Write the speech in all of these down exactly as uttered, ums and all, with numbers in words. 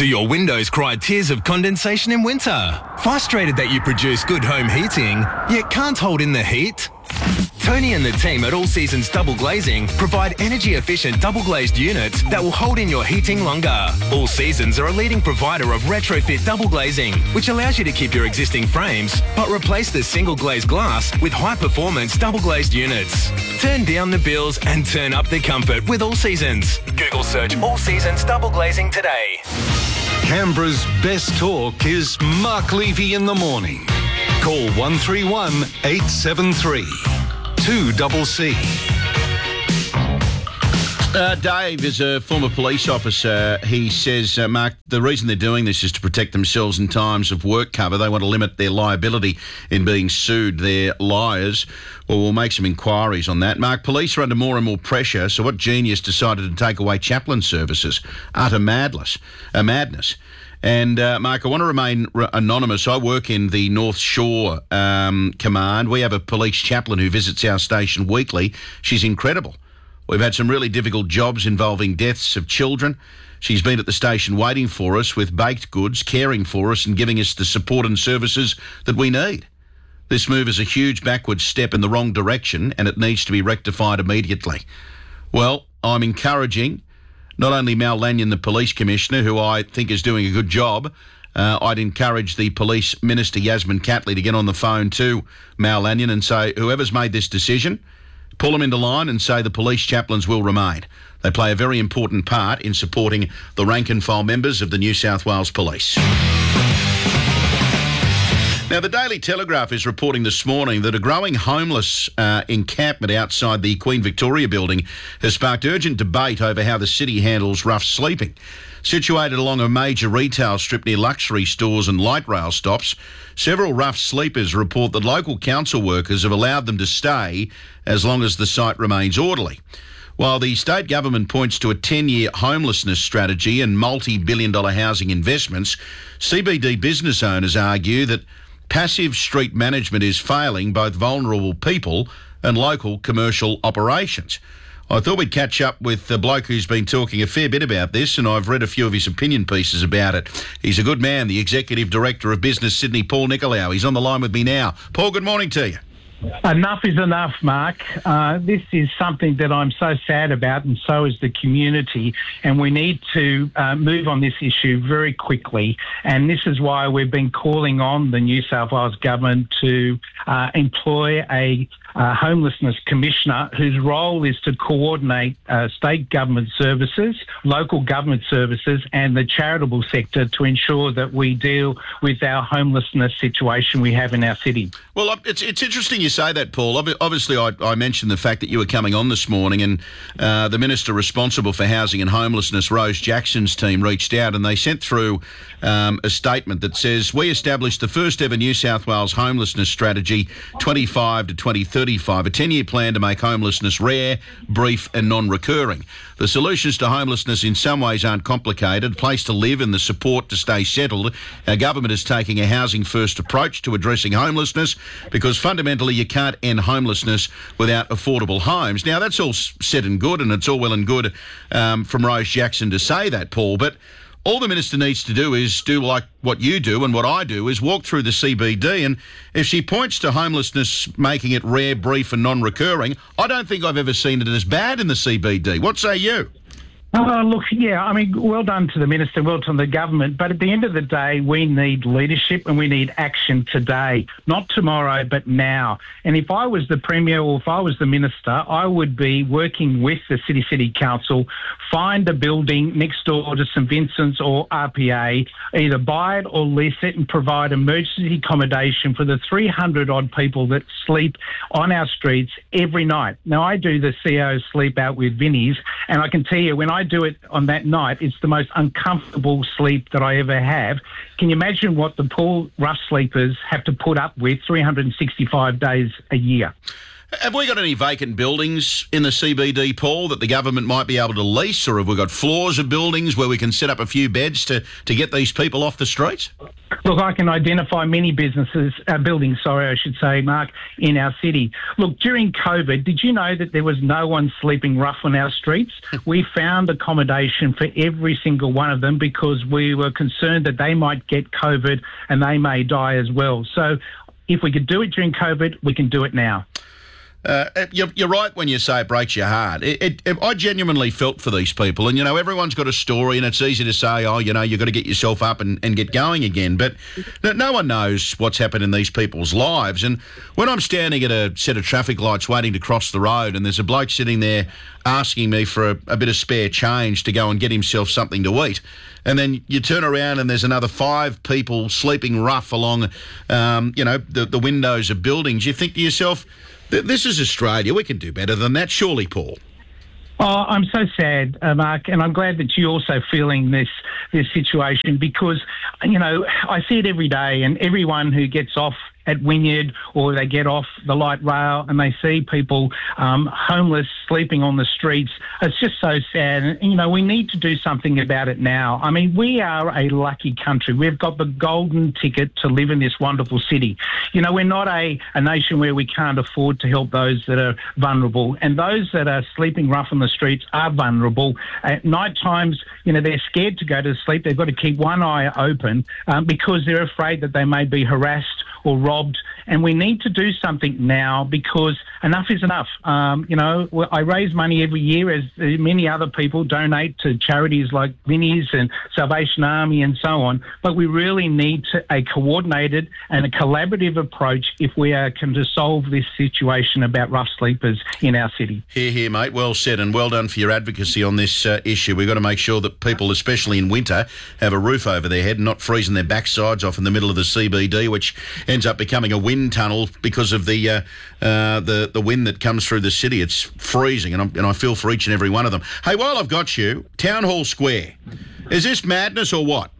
Do your windows cry tears of condensation in winter? Frustrated that you produce good home heating, yet can't hold in the heat? Tony and the team at All Seasons Double Glazing provide energy-efficient double-glazed units that will hold in your heating longer. All Seasons are a leading provider of retrofit double glazing, which allows you to keep your existing frames, but replace the single-glazed glass with high-performance double-glazed units. Turn down the bills and turn up the comfort with All Seasons. Google search All Seasons Double Glazing today. Canberra's best talk is Mark Levy in the morning. Call one three one, eight seven three, two C C. Uh, Dave is a former police officer. He says, uh, Mark, the reason they're doing this is to protect themselves in times of work cover. They want to limit their liability in being sued. They're liars. Well, we'll make some inquiries on that. Mark, police are under more and more pressure, so what genius decided to take away chaplain services? Utter madness. Uh, madness. And, uh, Mark, I want to remain r- anonymous. I work in the North Shore um, Command. We have a police chaplain who visits our station weekly. She's incredible. We've had some really difficult jobs involving deaths of children. She's been at the station waiting for us with baked goods, caring for us and giving us the support and services that we need. This move is a huge backward step in the wrong direction and it needs to be rectified immediately. Well, I'm encouraging not only Mal Lanyon, the police commissioner, who I think is doing a good job. Uh, I'd encourage the police minister, Yasmin Catley, to get on the phone to Mal Lanyon and say, whoever's made this decision, pull them into line and say the police chaplains will remain. They play a very important part in supporting the rank and file members of the New South Wales Police. Now, the Daily Telegraph is reporting this morning that a growing homeless uh, encampment outside the Queen Victoria building has sparked urgent debate over how the city handles rough sleeping. Situated along a major retail strip near luxury stores and light rail stops, several rough sleepers report that local council workers have allowed them to stay as long as the site remains orderly. While the state government points to a ten-year homelessness strategy and multi-billion dollar housing investments, C B D business owners argue that passive street management is failing both vulnerable people and local commercial operations. I thought we'd catch up with the bloke who's been talking a fair bit about this, and I've read a few of his opinion pieces about it. He's a good man, the Executive Director of Business Sydney, Paul Nicolau. He's on the line with me now. Paul, good morning to you. Enough is enough, Mark. Uh, this is something that I'm so sad about, and so is the community, and we need to uh, move on this issue very quickly. And this is why we've been calling on the New South Wales government to uh, employ a uh, homelessness commissioner whose role is to coordinate uh, state government services, local government services, and the charitable sector to ensure that we deal with our homelessness situation we have in our city. Well, it's it's interesting you say that, Paul. Obviously, I, I mentioned the fact that you were coming on this morning, and uh, the Minister responsible for housing and homelessness, Rose Jackson's team, reached out and they sent through um, a statement that says, we established the first ever New South Wales homelessness strategy twenty-five to twenty thirty-five, a ten-year plan to make homelessness rare, brief and non-recurring. The solutions to homelessness in some ways aren't complicated. Place to live and the support to stay settled. Our government is taking a housing-first approach to addressing homelessness because fundamentally you can't end homelessness without affordable homes. Now, that's all said and good, and it's all well and good um, from Rose Jackson to say that, Paul, but all the minister needs to do is do like what you do and what I do, is walk through the C B D, and if she points to homelessness making it rare, brief and non-recurring, I don't think I've ever seen it as bad in the C B D. What say you? Oh, look, yeah, I mean, well done to the minister, well done to the government, but at the end of the day, we need leadership and we need action today, not tomorrow, but now. And if I was the Premier or if I was the minister, I would be working with the City City Council, find a building next door to St Vincent's or R P A, either buy it or lease it and provide emergency accommodation for the three hundred odd people that sleep on our streets every night. Now, I do the C E O sleep out with Vinnie's, and I can tell you when I do it on that night, it's the most uncomfortable sleep that I ever have. Can you imagine what the poor rough sleepers have to put up with three hundred sixty-five days a year? Have we got any vacant buildings in the C B D, Paul, that the government might be able to lease, or have we got floors of buildings where we can set up a few beds to, to get these people off the streets? Look, I can identify many businesses, uh, buildings, sorry, I should say, Mark, in our city. Look, during COVID, did you know that there was no one sleeping rough on our streets? We found accommodation for every single one of them because we were concerned that they might get COVID and they may die as well. So if we could do it during COVID, we can do it now. Uh, you're, you're right when you say it breaks your heart. It, it, it, I genuinely felt for these people. And, you know, everyone's got a story and it's easy to say, oh, you know, you've got to get yourself up and, and get going again. But no, no one knows what's happened in these people's lives. And when I'm standing at a set of traffic lights waiting to cross the road and there's a bloke sitting there asking me for a, a bit of spare change to go and get himself something to eat, and then you turn around and there's another five people sleeping rough along, um, you know, the, the windows of buildings, you think to yourself, this is Australia. We can do better than that, surely, Paul. Oh, I'm so sad, uh, Mark, and I'm glad that you're also feeling this this situation because, you know, I see it every day, and everyone who gets off at Wynyard or they get off the light rail and they see people um, homeless, sleeping on the streets. It's just so sad. And, you know, we need to do something about it now. I mean, we are a lucky country. We've got the golden ticket to live in this wonderful city. You know, we're not a, a nation where we can't afford to help those that are vulnerable. And those that are sleeping rough on the streets are vulnerable. At night times, you know, they're scared to go to sleep. They've got to keep one eye open um, because they're afraid that they may be harassed or robbed, and we need to do something now because enough is enough. Um, you know, I raise money every year as many other people donate to charities like Vinnie's and Salvation Army and so on, but we really need to, a coordinated and a collaborative approach if we are can to solve this situation about rough sleepers in our city. Here, here, mate. Well said, and well done for your advocacy on this uh, issue. We've got to make sure that people, especially in winter, have a roof over their head and not freezing their backsides off in the middle of the C B D, which ends up becoming a wind tunnel because of the uh, uh, the the wind that comes through the city. It's freezing, and, I'm, and I feel for each and every one of them. Hey, while I've got you, Town Hall Square, is this madness or what?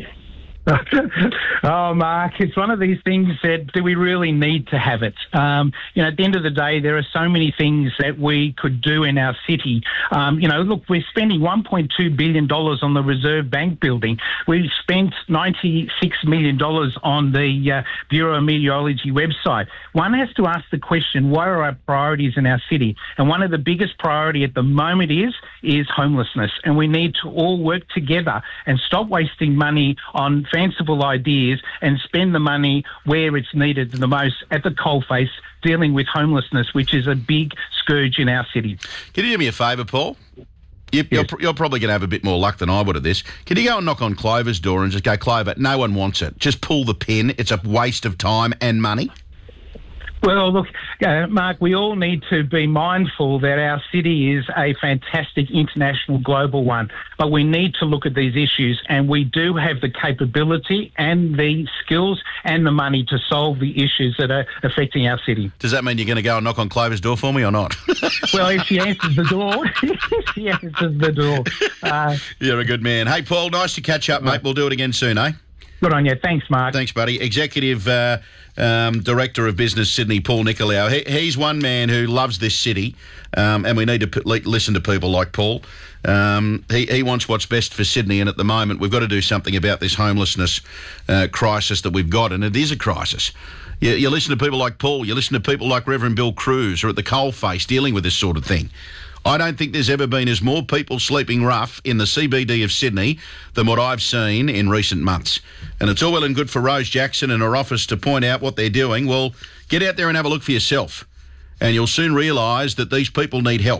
Oh, Mark, it's one of these things that do we really need to have it? Um, you know, at the end of the day, there are so many things that we could do in our city. Um, you know, look, we're spending one point two billion dollars on the Reserve Bank building. We've spent ninety-six million dollars on the uh, Bureau of Meteorology website. One has to ask the question, what are our priorities in our city? And one of the biggest priority at the moment is, is homelessness. And we need to all work together and stop wasting money on fanciful ideas and spend the money where it's needed the most at the coalface, dealing with homelessness, which is a big scourge in our city. Can you do me a favour, Paul? You, Yes. you're, you're probably going to have a bit more luck than I would at this. Can you go and knock on Clover's door and just go, Clover, no one wants it. Just pull the pin. It's a waste of time and money. Well, look, uh, Mark, we all need to be mindful that our city is a fantastic international global one, but we need to look at these issues, and we do have the capability and the skills and the money to solve the issues that are affecting our city. Does that mean you're going to go and knock on Clover's door for me or not? Well, if she answers the door, if she answers the door. Uh, You're a good man. Hey, Paul, nice to catch up, mate. We'll do it again soon, eh? Good on you. Thanks, Mark. Thanks, buddy. Executive uh, um, Director of Business Sydney, Paul Nicolau. He, he's one man who loves this city, um, and we need to p- listen to people like Paul. Um, he, he wants what's best for Sydney, and at the moment we've got to do something about this homelessness uh, crisis that we've got, and it is a crisis. You, you listen to people like Paul, you listen to people like Reverend Bill Cruz, who are at the coalface dealing with this sort of thing. I don't think there's ever been as more people sleeping rough in the C B D of Sydney than what I've seen in recent months. And it's all well and good for Rose Jackson and her office to point out what they're doing. Well, get out there and have a look for yourself, and you'll soon realise that these people need help.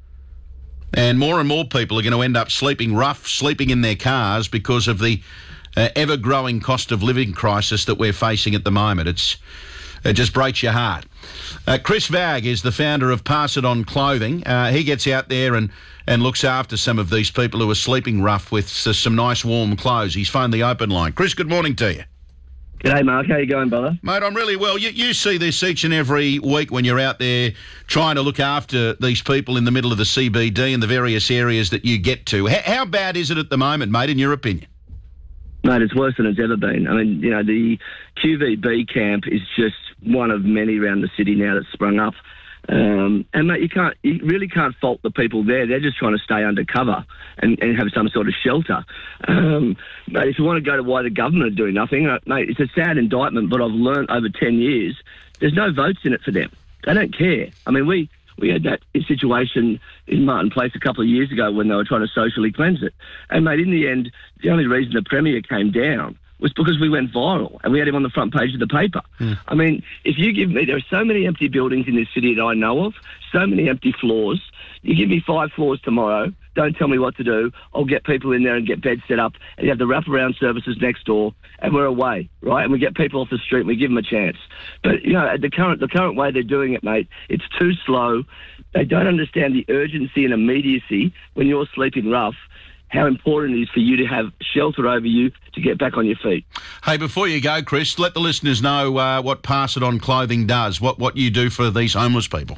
And more and more people are going to end up sleeping rough, sleeping in their cars because of the uh, ever-growing cost of living crisis that we're facing at the moment. It's It just breaks your heart. Uh, Chris Vagg is the founder of Pass It On Clothing. Uh, he gets out there and, and looks after some of these people who are sleeping rough with uh, some nice warm clothes. He's phoned the open line. Chris, good morning to you. G'day, Mark. How you going, brother? Mate, I'm really well. You, you see this each and every week when you're out there trying to look after these people in the middle of the C B D and the various areas that you get to. H- how bad is it at the moment, mate, in your opinion? Mate, it's worse than it's ever been. I mean, you know, the Q V B camp is just one of many around the city now that's sprung up. Um, and mate, you can't, you really can't fault the people there. They're just trying to stay undercover and, and have some sort of shelter. Um, mate, if you want to go to why the government are doing nothing, uh, mate, it's a sad indictment. But I've learned over ten years, there's no votes in it for them. They don't care. I mean, we we had that situation in Martin Place a couple of years ago when they were trying to socially cleanse it. And mate, in the end, the only reason the Premier came down was because we went viral and we had him on the front page of the paper. Mm. I mean, if you give me, there are so many empty buildings in this city that I know of, so many empty floors. You give me five floors tomorrow, don't tell me what to do. I'll get people in there and get beds set up, and you have the wraparound services next door, and we're away, right? And we get people off the street and we give them a chance. But, you know, the current the current way they're doing it, mate, it's too slow. They don't understand the urgency and immediacy when you're sleeping rough, how important it is for you to have shelter over you to get back on your feet. Hey, before you go, Chris, let the listeners know uh, what Pass It On Clothing does, what, what you do for these homeless people.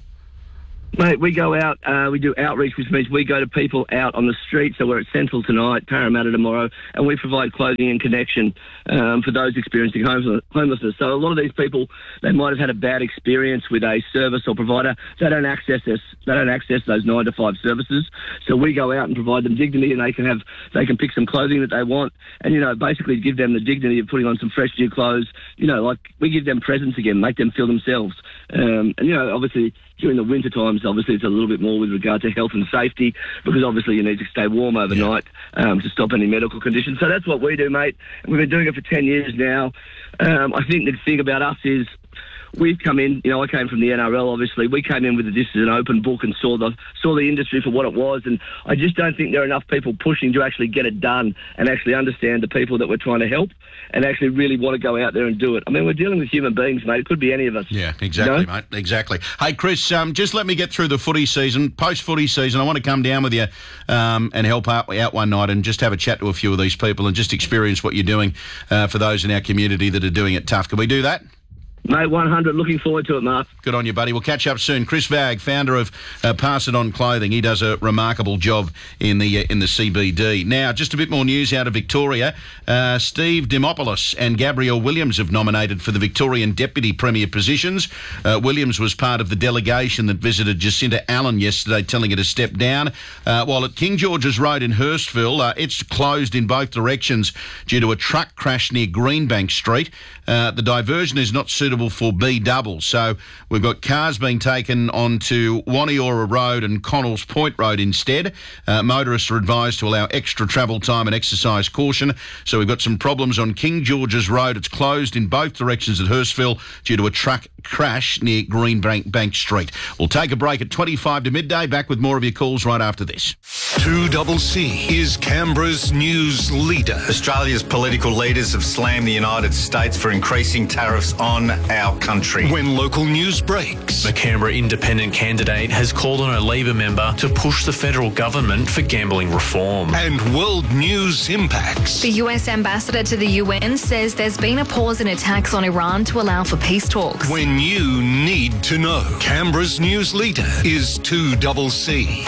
Mate, we go out, uh, we do outreach, which means we go to people out on the street. So we're at Central tonight, Parramatta tomorrow, and we provide clothing and connection um, for those experiencing homelessness. So a lot of these people, they might have had a bad experience with a service or provider. They don't access this, they don't access those nine to five services. So we go out and provide them dignity, and they can have, they can pick some clothing that they want, and you know, basically give them the dignity of putting on some fresh new clothes. You know, like we give them presents again, make them feel themselves. Um, and you know, obviously during the winter times, obviously it's a little bit more with regard to health and safety, because obviously you need to stay warm overnight yeah. um, to stop any medical conditions. So that's what we do, mate. And we've been doing it for ten years now. Um, I think the thing about us is we've come in, you know, I came from the N R L, obviously. We came in with this as an open book and saw the saw the industry for what it was. And I just don't think there are enough people pushing to actually get it done and actually understand the people that we're trying to help and actually really want to go out there and do it. I mean, we're dealing with human beings, mate. It could be any of us. Yeah, exactly, you know? mate. Exactly. Hey, Chris, um, just let me get through the footy season. Post-footy season, I want to come down with you um, and help out, out one night and just have a chat to a few of these people and just experience what you're doing uh, for those in our community that are doing it tough. Can we do that? Mate, one hundred. Looking forward to it, Mark. Good on you, buddy. We'll catch up soon. Chris Vagg, founder of uh, Pass It On Clothing. He does a remarkable job in the uh, in the C B D. Now, just a bit more news out of Victoria. Uh, Steve Dimopoulos and Gabrielle Williams have nominated for the Victorian Deputy Premier positions. Uh, Williams was part of the delegation that visited Jacinta Allen yesterday, telling her to step down. Uh, while at King George's Road in Hurstville, uh, it's closed in both directions due to a truck crash near Greenbank Street. Uh, the diversion is not suitable for B double. So we've got cars being taken onto Waniora Road and Connells Point Road instead. Uh, motorists are advised to allow extra travel time and exercise caution. So we've got some problems on King George's Road. It's closed in both directions at Hurstville due to a truck crash near Greenbank Bank Street. We'll take a break at twenty-five to midday. Back with more of your calls right after this. two C C is Canberra's news leader. Australia's political leaders have slammed the United States for increasing tariffs on our country. When local news breaks, the Canberra independent candidate has called on a Labor member to push the federal government for gambling reform. And world news impacts. The U S ambassador to the U N says there's been a pause in attacks on Iran to allow for peace talks. When you need to know, Canberra's news leader is two C C.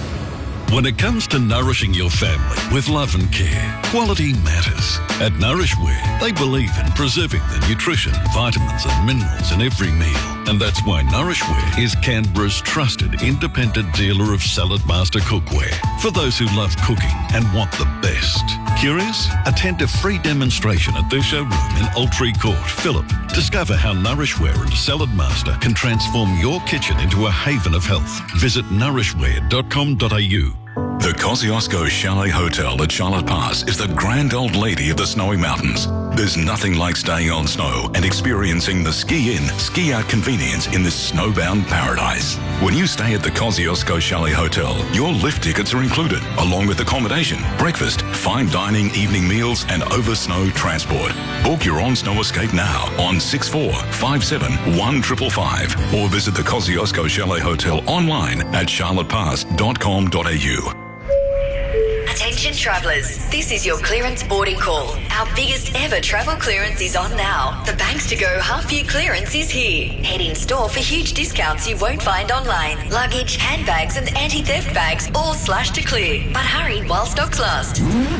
When it comes to nourishing your family with love and care, quality matters. At Nourishware, they believe in preserving the nutrition, vitamins and minerals in every meal. And that's why Nourishware is Canberra's trusted independent dealer of Salad Master cookware for those who love cooking and want the best. Curious? Attend a free demonstration at their showroom in Altree Court, Phillip. Discover how Nourishware and Salad Master can transform your kitchen into a haven of health. Visit nourishware dot com dot a u. The Kosciuszko Chalet Hotel at Charlotte Pass is the grand old lady of the snowy mountains. There's nothing like staying on snow and experiencing the ski-in, ski-out convenience in this snowbound paradise. When you stay at the Kosciuszko Chalet Hotel, your lift tickets are included, along with accommodation, breakfast, fine dining, evening meals, and over-snow transport. Book your on-snow escape now on six four five seven one five five five or visit the Kosciuszko Chalet Hotel online at charlottepass dot com dot a u. Attention Attention travellers, this is your clearance boarding call. Our biggest ever travel clearance is on now. The Banks to Go half year clearance is here. Head in store for huge discounts you won't find online. Luggage, handbags and anti-theft bags all slashed to clear. But hurry while stocks last.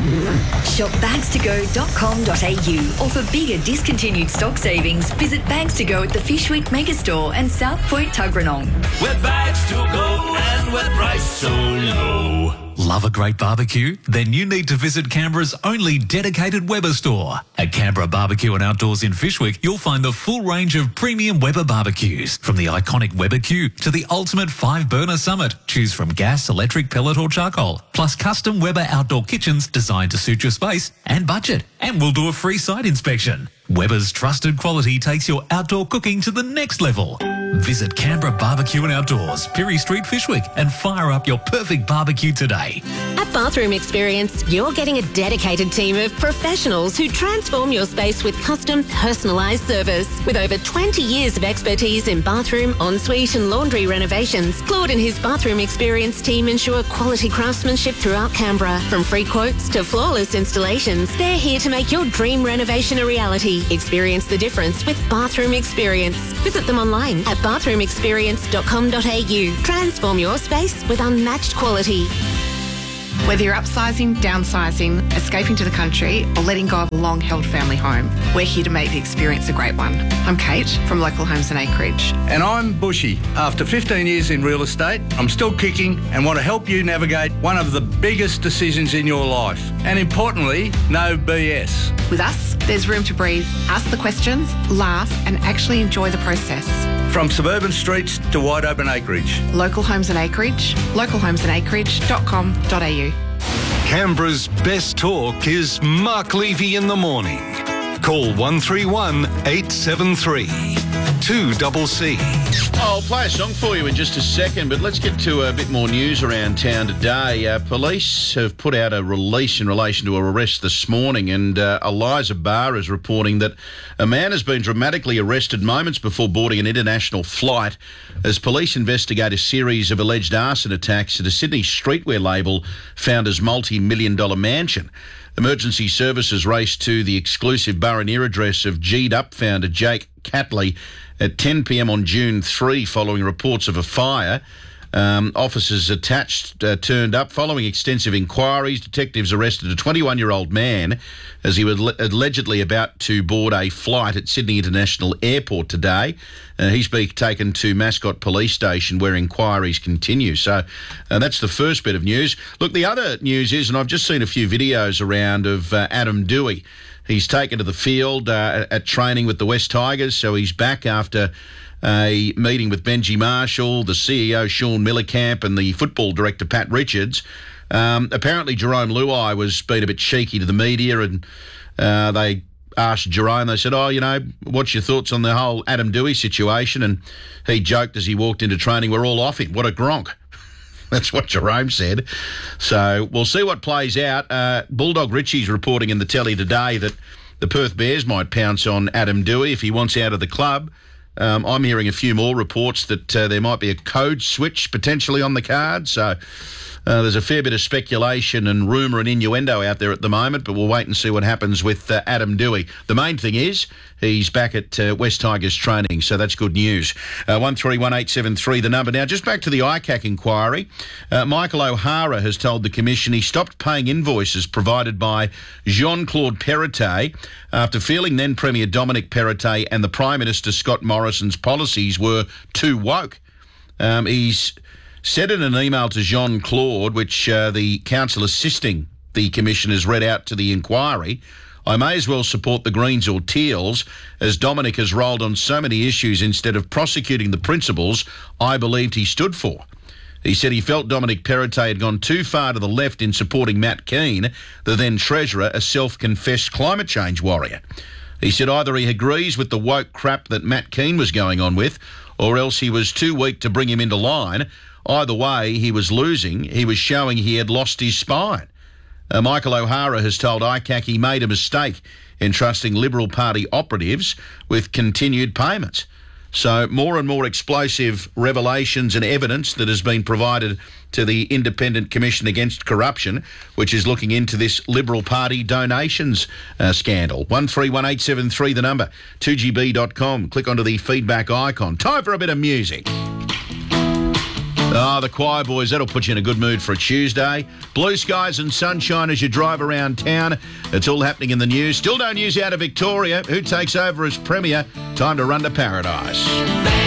Shop bags to go dot com dot a u or for bigger discontinued stock savings, visit Bags to Go at the Fishwick Megastore and South Point Tuggeranong. Where bags to go and where price so low. Love a great barbecue? Then you need to visit Canberra's only dedicated Weber store. At Canberra Barbecue and Outdoors in Fishwick, you'll find the full range of premium Weber barbecues. From the iconic Weber Q to the ultimate five-burner Summit. Choose from gas, electric, pellet or charcoal. Plus custom Weber outdoor kitchens designed to suit your space and budget. And we'll do a free site inspection. Weber's trusted quality takes your outdoor cooking to the next level. Visit Canberra Barbecue and Outdoors, Pirie Street, Fishwick, and fire up your perfect barbecue today. At Bathroom Experience, you're getting a dedicated team of professionals who transform your space with custom, personalised service. With over twenty years of expertise in bathroom, ensuite and laundry renovations, Claude and his Bathroom Experience team ensure quality craftsmanship throughout Canberra. From free quotes to flawless installations, they're here to make your dream renovation a reality. Experience the difference with Bathroom Experience. Visit them online at bathroom experience dot com dot a u. Transform your space with unmatched quality. Whether you're upsizing, downsizing, escaping to the country, or letting go of a long-held family home, we're here to make the experience a great one. I'm Kate from Local Homes and Acreage. And I'm Bushy. After fifteen years in real estate, I'm still kicking and want to help you navigate one of the biggest decisions in your life. And importantly, no B S. With us, there's room to breathe, ask the questions, laugh, and actually enjoy the process. From suburban streets to wide open acreage. Local Homes and Acreage, local homes and acreage dot com dot a u. Canberra's best talk is Mark Levy in the morning. Call one three one, eight seven three, two C C. I'll play a song for you in just a second, but let's get to a bit more news around town today. Uh, police have put out a release in relation to an arrest this morning, and uh, Eliza Barr is reporting that a man has been dramatically arrested moments before boarding an international flight as police investigate a series of alleged arson attacks at a Sydney streetwear label founder's multi-million dollar mansion. Emergency services raced to the exclusive Burraneer address of G'd Up founder Jake Catley at ten p m on June third following reports of a fire. Um, officers attached uh, turned up. Following extensive inquiries, detectives arrested a twenty-one-year-old man as he was le- allegedly about to board a flight at Sydney International Airport today. Uh, he's being taken to Mascot Police Station where inquiries continue. So uh, that's the first bit of news. Look, the other news is, and I've just seen a few videos around of uh, Adam Dewey. He's taken to the field uh, at training with the West Tigers, so he's back after a meeting with Benji Marshall, the C E O Sean Millercamp and the football director Pat Richards. Um, apparently Jerome Luai was being a bit cheeky to the media, and uh, they asked Jerome, they said, oh, you know, what's your thoughts on the whole Adam Dewey situation? And he joked as he walked into training, we're all off him. What a gronk. That's what Jerome said. So we'll see what plays out. Uh, Bulldog Richie's reporting in the telly today that the Perth Bears might pounce on Adam Dewey if he wants out of the club. Um, I'm hearing a few more reports that uh, there might be a code switch potentially on the card. So uh, there's a fair bit of speculation and rumour and innuendo out there at the moment, but we'll wait and see what happens with uh, Adam Dewey. The main thing is he's back at uh, West Tigers training, so that's good news. Uh, one three one eight seven three, the number. Now, just back to the I C A C inquiry. Uh, Michael O'Hara has told the Commission he stopped paying invoices provided by Jean-Claude Perrottet after feeling then Premier Dominic Perrottet and the Prime Minister Scott Morrison's policies were too woke. Um, he's said in an email to Jean-Claude, which uh, the council assisting the Commission has read out to the inquiry, I may as well support the Greens or Teals as Dominic has rolled on so many issues instead of prosecuting the principles I believed he stood for. He said he felt Dominic Perrottet had gone too far to the left in supporting Matt Keane, the then Treasurer, a self-confessed climate change warrior. He said either he agrees with the woke crap that Matt Keane was going on with, or else he was too weak to bring him into line. Either way, he was losing. He was showing he had lost his spine. Uh, Michael O'Hara has told I C A C he made a mistake in trusting Liberal Party operatives with continued payments. So more and more explosive revelations and evidence that has been provided to the Independent Commission Against Corruption, which is looking into this Liberal Party donations uh, scandal. one three one eight seven three the number, two g b dot com. Click onto the feedback icon. Time for a bit of music. Ah, oh, the Choir Boys, that'll put you in a good mood for a Tuesday. Blue skies and sunshine as you drive around town. It's all happening in the news. Still no news out of Victoria. Who takes over as Premier? Time to run to paradise.